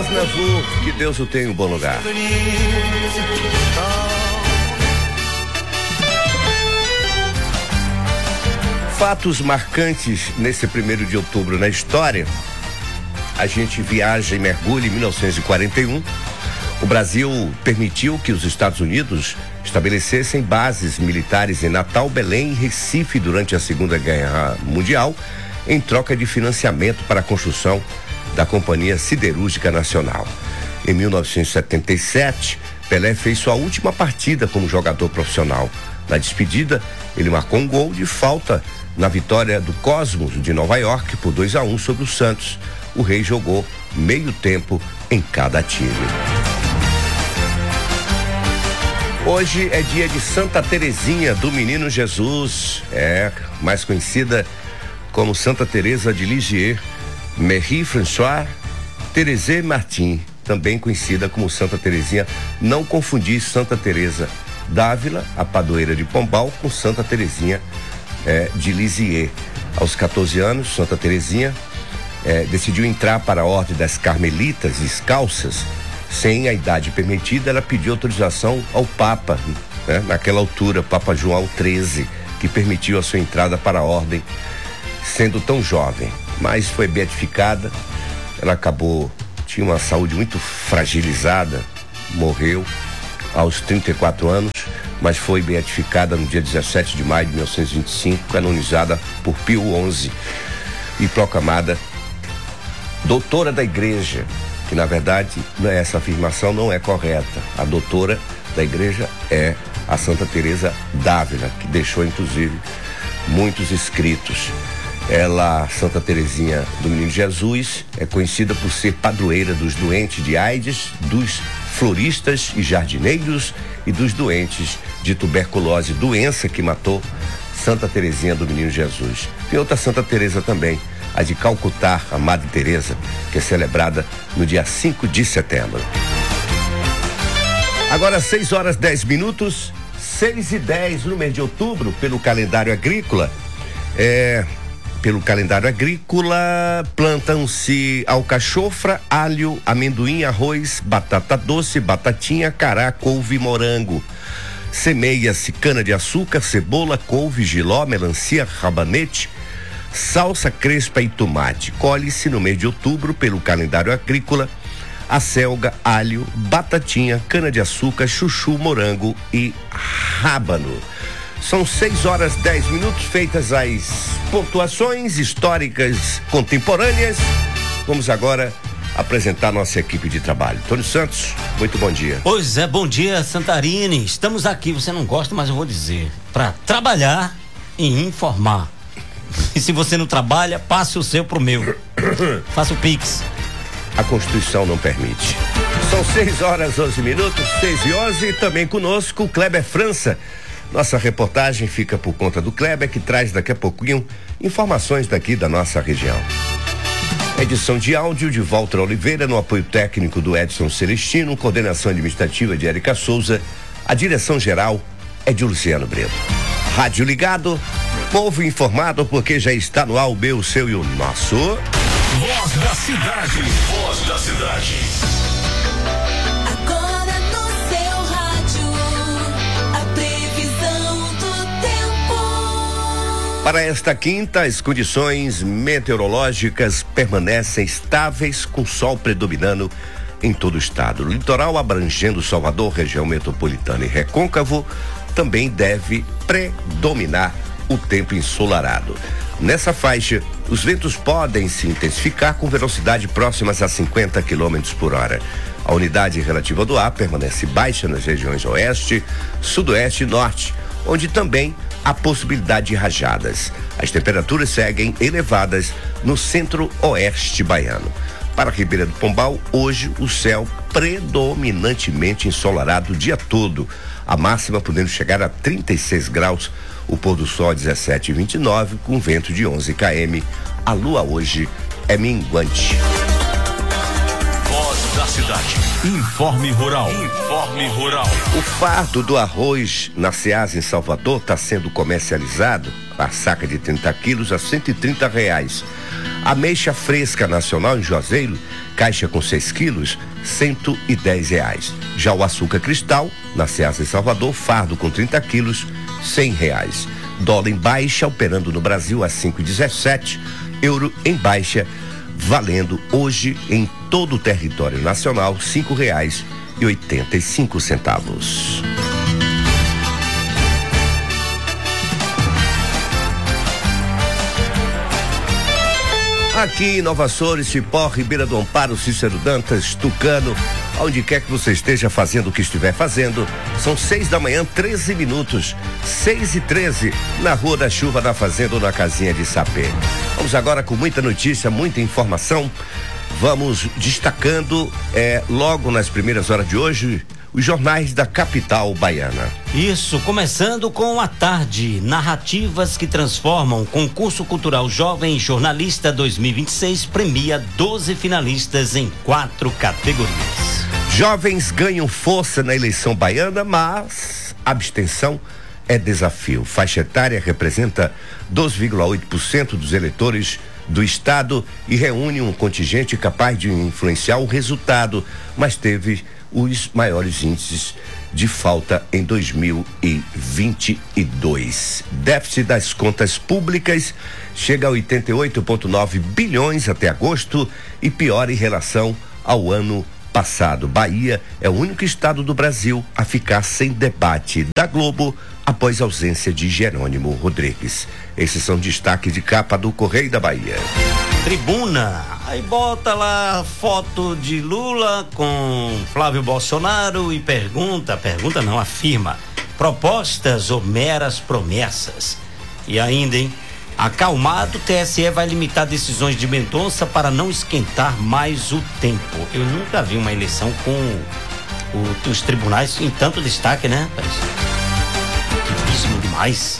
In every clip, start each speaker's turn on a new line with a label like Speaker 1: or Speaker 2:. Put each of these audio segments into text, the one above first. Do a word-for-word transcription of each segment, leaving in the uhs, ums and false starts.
Speaker 1: Aznavour, que Deus o tenha em um bom lugar. Fatos marcantes nesse primeiro de outubro na história. A gente viaja e mergulha em mil novecentos e quarenta e um. O Brasil permitiu que os Estados Unidos estabelecessem bases militares em Natal, Belém e Recife durante a Segunda Guerra Mundial, em troca de financiamento para a construção da Companhia Siderúrgica Nacional. Em mil novecentos e setenta e sete, Pelé fez sua última partida como jogador profissional. Na despedida, ele marcou um gol de falta na vitória do Cosmos de Nova York por dois a um sobre o Santos. O Rei jogou meio tempo em cada time. Hoje é dia de Santa Terezinha do Menino Jesus, é mais conhecida como Santa Teresa de Lisieux, Marie Françoise Thérèse Martin, também conhecida como Santa Terezinha. Não confundir Santa Teresa d'Ávila, a padroeira de Pombal, com Santa Terezinha é, de Lisieux. Aos catorze anos, Santa Terezinha é, decidiu entrar para a Ordem das Carmelitas Descalças. Sem a idade permitida, ela pediu autorização ao Papa, né? Naquela altura, Papa João treze, que permitiu a sua entrada para a Ordem, sendo tão jovem. Mas foi beatificada, ela acabou, tinha uma saúde muito fragilizada, morreu aos trinta e quatro anos, mas foi beatificada no dia dezessete de maio de mil novecentos e vinte e cinco, canonizada por Pio onze e proclamada doutora da Igreja, que na verdade essa afirmação não é correta. A doutora da Igreja é a Santa Teresa d'Ávila, que deixou inclusive muitos escritos. Ela, Santa Terezinha do Menino Jesus, é conhecida por ser padroeira dos doentes de AIDS, dos floristas e jardineiros e dos doentes de tuberculose, doença que matou Santa Terezinha do Menino Jesus. Tem outra Santa Teresa também, a de Calcutá, a Madre Teresa, que é celebrada no dia cinco de setembro. Agora seis horas dez minutos, seis e dez no mês de outubro, pelo calendário agrícola. É, pelo calendário agrícola, plantam-se alcachofra, alho, amendoim, arroz, batata doce, batatinha, cará, couve e morango. Semeia-se cana-de-açúcar, cebola, couve, jiló, melancia, rabanete, salsa crespa e tomate. Colhe-se no mês de outubro, pelo calendário agrícola, a selga, alho, batatinha, cana-de-açúcar, chuchu, morango e rábano. São seis horas dez minutos, feitas as pontuações históricas contemporâneas. Vamos agora apresentar nossa equipe de trabalho. Tony Santos, muito bom dia.
Speaker 2: Pois é, bom dia, Santarini. Estamos aqui, você não gosta, mas eu vou dizer, para trabalhar e informar. E se você não trabalha, passe o seu pro meu. Faça o Pix.
Speaker 1: A Constituição não permite. São seis horas onze minutos, seis e onze, também conosco o Kleber França. Nossa reportagem fica por conta do Kleber, que traz daqui a pouquinho informações daqui da nossa região. Edição de áudio de Walter Oliveira, no apoio técnico do Edson Celestino, coordenação administrativa de Érica Souza, a direção geral é de Luciano Brito. Rádio ligado, povo informado, porque já está no ar o meu, o seu e o nosso.
Speaker 3: Voz da cidade, voz da cidade.
Speaker 4: Agora no seu rádio, a previsão do tempo.
Speaker 1: Para esta quinta, as condições meteorológicas permanecem estáveis, com sol predominando em todo o estado. O litoral abrangendo Salvador, região metropolitana e Recôncavo, também deve predominar o tempo ensolarado. Nessa faixa, os ventos podem se intensificar com velocidade próximas a cinquenta quilômetros por hora. A umidade relativa do ar permanece baixa nas regiões oeste, sudoeste e norte, onde também há possibilidade de rajadas. As temperaturas seguem elevadas no centro-oeste baiano. Para Ribeira do Pombal, hoje o céu predominantemente ensolarado o dia todo. A máxima podendo chegar a trinta e seis graus, o pôr do sol dezessete e vinte e nove, com vento de onze quilômetros. A lua hoje é minguante.
Speaker 3: Voz da cidade. Informe Rural. Informe Rural.
Speaker 1: O fardo do arroz na Ceasa em Salvador está sendo comercializado, a saca de trinta quilos, a cento e trinta reais. Ameixa fresca nacional em Juazeiro, caixa com seis quilos, cento e dez reais. Já o açúcar cristal, na Ceasa em Salvador, fardo com trinta quilos, cem reais. Dólar em baixa, operando no Brasil a cinco e dezessete, euro em baixa, valendo hoje em todo o território nacional, cinco reais e oitenta e cinco centavos. Aqui em Nova Açores, Cipó, Ribeira do Amparo, Cícero Dantas, Tucano, onde quer que você esteja fazendo o que estiver fazendo, são seis da manhã, treze minutos, seis e treze, na Rua da Chuva, na Fazenda ou na Casinha de Sapê. Vamos agora com muita notícia, muita informação. Vamos destacando, é, logo nas primeiras horas de hoje, os jornais da capital baiana.
Speaker 2: Isso, começando com a tarde, narrativas que transformam. Concurso Cultural Jovem Jornalista dois mil e vinte e seis premia doze finalistas em quatro categorias.
Speaker 1: Jovens ganham força na eleição baiana, mas abstenção é desafio. Faixa etária representa dois vírgula oito por cento dos eleitores do estado e reúne um contingente capaz de influenciar o resultado, mas teve os maiores índices de falta em dois mil e vinte e dois. Déficit das contas públicas chega a oitenta e oito vírgula nove bilhões até agosto e piora em relação ao ano passado. Bahia é o único estado do Brasil a ficar sem debate da Globo após a ausência de Jerônimo Rodrigues. Esses são destaques de capa do Correio da Bahia.
Speaker 2: Tribuna, aí bota lá foto de Lula com Flávio Bolsonaro e pergunta, pergunta não, afirma, propostas ou meras promessas? E ainda, hein? Acalmado, o T S E vai limitar decisões de Mendonça para não esquentar mais o tempo. Eu nunca vi uma eleição com o, os tribunais em tanto destaque, né? Difícil demais.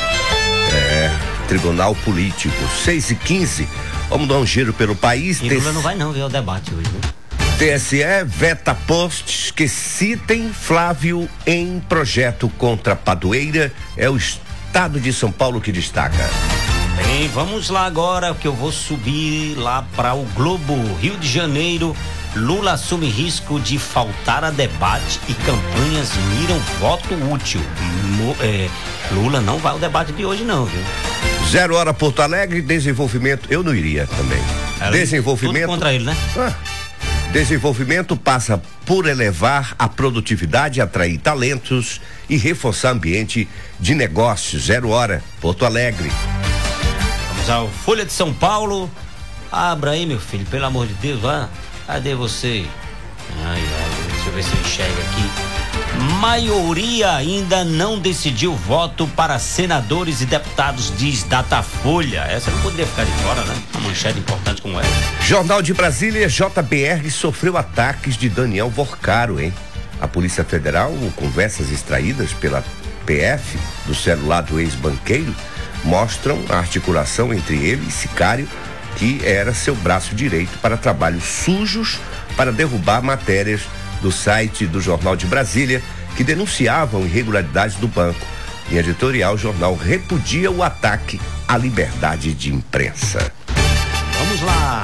Speaker 1: É, Tribunal Político, seis e quinze. Vamos dar um giro pelo país.
Speaker 2: E Lula não vai não ver o debate hoje, né?
Speaker 1: T S E veta posts que citem Flávio em projeto contra Padoeira. É o estado de São Paulo que destaca.
Speaker 2: Bem, vamos lá agora que eu vou subir lá para o Globo. Rio de Janeiro, Lula assume risco de faltar a debate e campanhas miram voto útil. Mo, é, Lula não vai ao debate de hoje não, viu?
Speaker 1: Zero hora Porto Alegre, desenvolvimento, eu não iria também.
Speaker 2: Era
Speaker 1: desenvolvimento.
Speaker 2: Tudo contra ele, né?
Speaker 1: Ah, desenvolvimento passa por elevar a produtividade, atrair talentos e reforçar ambiente de negócios. Zero hora Porto Alegre.
Speaker 2: Vamos ao Folha de São Paulo. Abra aí, meu filho, pelo amor de Deus, vá. Cadê você? Ai, ai, deixa eu ver se eu enxergo aqui. Maioria ainda não decidiu voto para senadores e deputados, diz Datafolha. Essa não poderia ficar de fora, né? Uma manchete importante como essa.
Speaker 1: Jornal de Brasília, J B R sofreu ataques de Daniel Vorcaro, hein? A Polícia Federal, conversas extraídas pela P F do celular do ex-banqueiro, mostram a articulação entre ele e Sicário, que era seu braço direito para trabalhos sujos para derrubar matérias do site do Jornal de Brasília, que denunciavam irregularidades do banco. Em editorial, o jornal repudia o ataque à liberdade de imprensa.
Speaker 2: Vamos lá.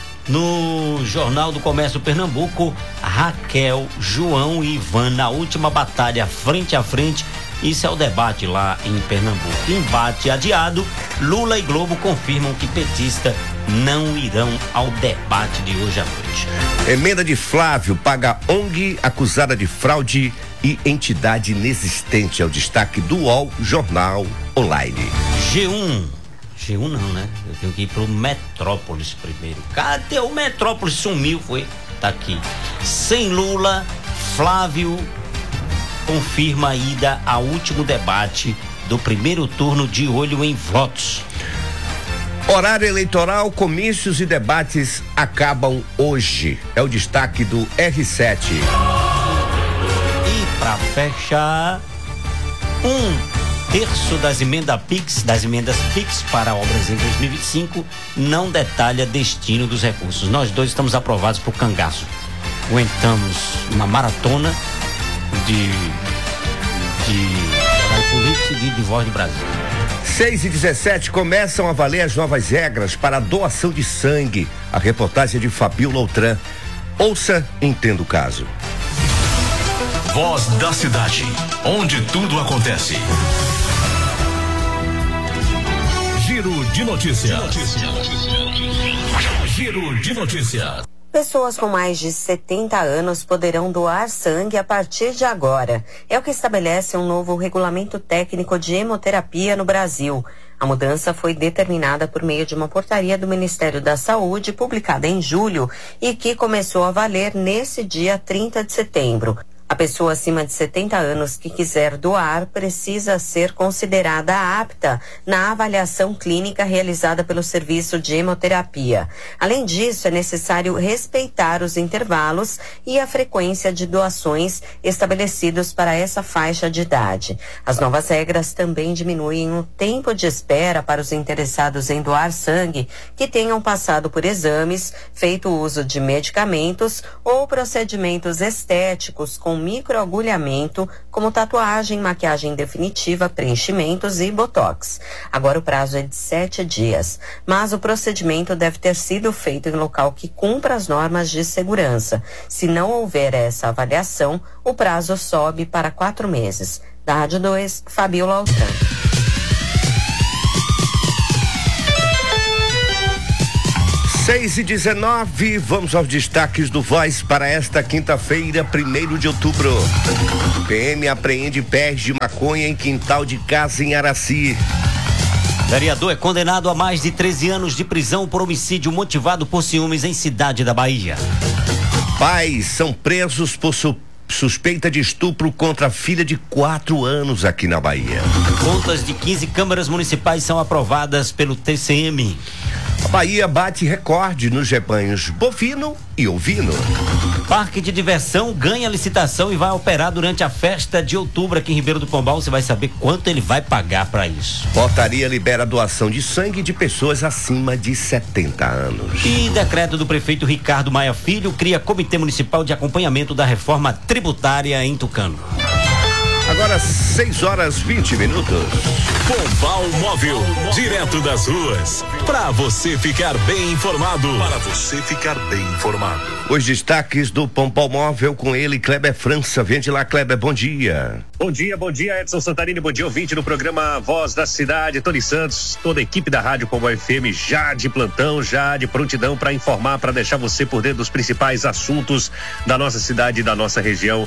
Speaker 2: No Jornal do Comércio Pernambuco, Raquel, João e Ivan na última batalha frente a frente. Isso é o debate lá em Pernambuco. Embate adiado, Lula e Globo confirmam que petista não irão ao debate de hoje à noite.
Speaker 1: Emenda de Flávio paga O N G acusada de fraude e entidade inexistente. É o destaque do U O L, Jornal Online.
Speaker 2: G um. G um não, né? Eu tenho que ir pro Metrópolis primeiro. Cadê o Metrópolis? Sumiu, foi? Tá aqui. Sem Lula, Flávio confirma a ida ao último debate do primeiro turno, de olho em votos.
Speaker 1: Horário eleitoral, comícios e debates acabam hoje. É o destaque do R sete.
Speaker 2: E para fechar, um terço das emendas Pix, das emendas Pix para obras em dois mil e vinte e cinco não detalha destino dos recursos. Nós dois estamos aprovados por cangaço. Aguentamos uma maratona de de horário político seguido de Voz de Brasil.
Speaker 1: seis e dezessete começam a valer as novas regras para a doação de sangue. A reportagem de Fabiola Outran. Ouça e entenda o caso.
Speaker 3: Voz da cidade, onde tudo acontece. Giro de notícias. Giro de notícias.
Speaker 5: Pessoas com mais de setenta anos poderão doar sangue a partir de agora. É o que estabelece um novo regulamento técnico de hemoterapia no Brasil. A mudança foi determinada por meio de uma portaria do Ministério da Saúde, publicada em julho, e que começou a valer nesse dia trinta de setembro. A pessoa acima de setenta anos que quiser doar precisa ser considerada apta na avaliação clínica realizada pelo serviço de hemoterapia. Além disso, é necessário respeitar os intervalos e a frequência de doações estabelecidos para essa faixa de idade. As novas regras também diminuem o tempo de espera para os interessados em doar sangue que tenham passado por exames, feito uso de medicamentos ou procedimentos estéticos com microagulhamento, como tatuagem, maquiagem definitiva, preenchimentos e botox. Agora o prazo é de sete dias, mas o procedimento deve ter sido feito em local que cumpra as normas de segurança. Se não houver essa avaliação, o prazo sobe para quatro meses. Da Rádio dois, Fabiola Altran.
Speaker 1: seis e dezenove, vamos aos destaques do Voz para esta quinta-feira, primeiro de outubro. P M apreende pés de maconha em quintal de casa em Araci.
Speaker 2: Vereador é condenado a mais de treze anos de prisão por homicídio motivado por ciúmes em Cidade da Bahia.
Speaker 1: Pais são presos por su- suspeita de estupro contra a filha de quatro anos aqui na Bahia.
Speaker 2: Contas de quinze câmaras municipais são aprovadas pelo T C M.
Speaker 1: A Bahia bate recorde nos rebanhos bovino e ovino.
Speaker 2: Parque de diversão ganha licitação e vai operar durante a festa de outubro aqui em Ribeiro do Pombal. Você vai saber quanto ele vai pagar para isso.
Speaker 1: Portaria libera doação de sangue de pessoas acima de setenta anos.
Speaker 2: E decreto do prefeito Ricardo Maia Filho cria comitê municipal de acompanhamento da reforma tributária em Tucano.
Speaker 1: Agora seis horas vinte minutos.
Speaker 3: Pombal Móvel, direto das ruas, para você ficar bem informado. Para você ficar bem informado.
Speaker 1: Os destaques do Pombal Móvel com ele, Kleber França. Vende lá, Kleber, bom dia.
Speaker 6: Bom dia, bom dia, Edson Santarini, bom dia, ouvinte no programa Voz da Cidade, Tony Santos, toda a equipe da Rádio Pombal F M já de plantão, já de prontidão para informar, para deixar você por dentro dos principais assuntos da nossa cidade e da nossa região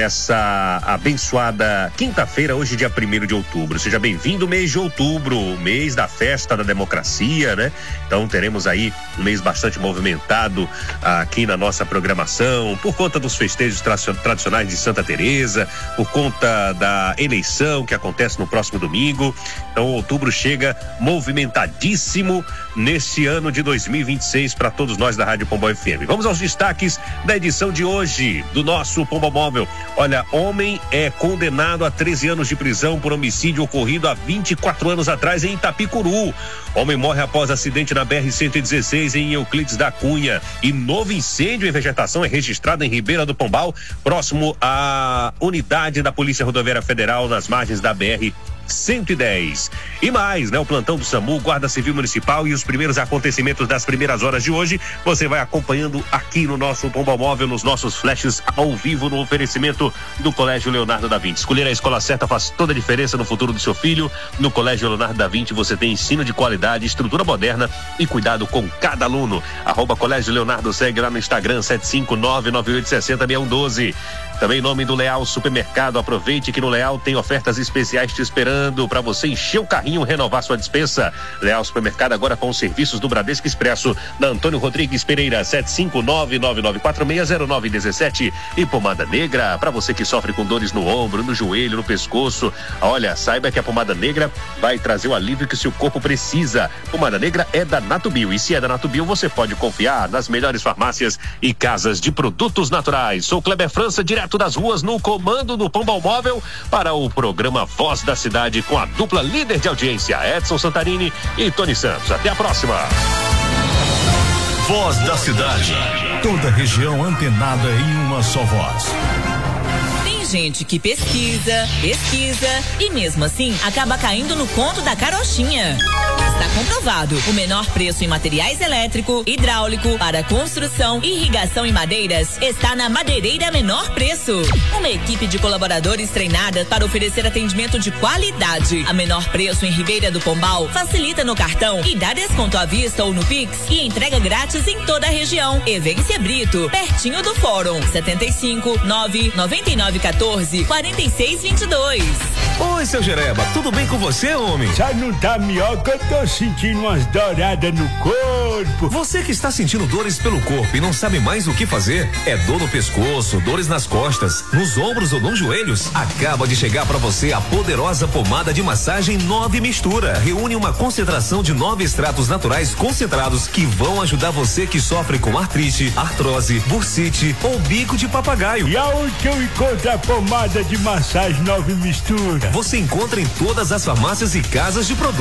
Speaker 6: nessa abençoada quinta-feira, hoje dia primeiro de outubro. Seja bem-vindo mês de outubro, o mês da festa da democracia, né? Então teremos aí um mês bastante movimentado aqui na nossa programação, por conta dos festejos tradicionais de Santa Teresa, por conta da eleição que acontece no próximo domingo. Então outubro chega movimentadíssimo nesse ano de dois mil e vinte e seis para todos nós da Rádio Pombal F M. Vamos aos destaques da edição de hoje do nosso Pombal Móvel. Olha, homem é condenado a treze anos de prisão por homicídio ocorrido há vinte e quatro anos atrás em Itapicuru. Homem morre após acidente na B R cento e dezesseis em Euclides da Cunha. E novo incêndio em vegetação é registrado em Ribeira do Pombal, próximo à unidade da Polícia Rodoviária Federal nas margens da B R cento e dez. E mais, né? O plantão do SAMU, Guarda Civil Municipal e os primeiros acontecimentos das primeiras horas de hoje, você vai acompanhando aqui no nosso Pombal Móvel, nos nossos flashes ao vivo, no oferecimento do Colégio Leonardo da Vinci. Escolher a escola certa faz toda a diferença no futuro do seu filho. No Colégio Leonardo da Vinci você tem ensino de qualidade, estrutura moderna e cuidado com cada aluno. Arroba Colégio Leonardo, segue lá no Instagram, sete cinco nove nove oito seis zero seis um dois. Também em nome do Leal Supermercado, aproveite que no Leal tem ofertas especiais te esperando para você encher o carrinho, renovar sua dispensa. Leal Supermercado agora com os serviços do Bradesco Expresso, na Antônio Rodrigues Pereira, sete cinco nove nove nove quatro seis zero nove um sete. E pomada negra, para você que sofre com dores no ombro, no joelho, no pescoço. Olha, saiba que a pomada negra vai trazer o alívio que o seu corpo precisa. Pomada negra é da Natubio, e se é da Natubio, você pode confiar nas melhores farmácias e casas de produtos naturais. Sou Kleber França, direto das ruas, no comando do Pombal Móvel, para o programa Voz da Cidade, com a dupla líder de audiência, Edson Santarini e Tony Santos. Até a próxima.
Speaker 3: Voz da Cidade. Toda região antenada em uma só voz.
Speaker 7: gente que pesquisa, pesquisa e mesmo assim acaba caindo no conto da carochinha. Está comprovado, o menor preço em materiais elétrico, hidráulico, para construção, irrigação e madeiras está na Madeireira Menor Preço. Uma equipe de colaboradores treinada para oferecer atendimento de qualidade. A menor preço em Ribeira do Pombal facilita no cartão e dá desconto à vista ou no Pix e entrega grátis em toda a região. Evência Brito, pertinho do Fórum, setenta e cinco, nove nove nove um quatro, quatro seis dois dois.
Speaker 8: Oi, seu Jereba, tudo bem com você, homem?
Speaker 9: Já não tá melhor que eu tô sentindo umas douradas no corpo.
Speaker 8: Você que está sentindo dores pelo corpo e não sabe mais o que fazer? É dor no pescoço, dores nas costas, nos ombros ou nos joelhos? Acaba de chegar para você a poderosa pomada de massagem Nove Mistura. Reúne uma concentração de nove extratos naturais concentrados que vão ajudar você que sofre com artrite, artrose, bursite ou bico de papagaio.
Speaker 9: E aonde que eu encontro a pomada de massagem Nove Mistura?
Speaker 8: Você encontra em todas as farmácias e casas de produtos.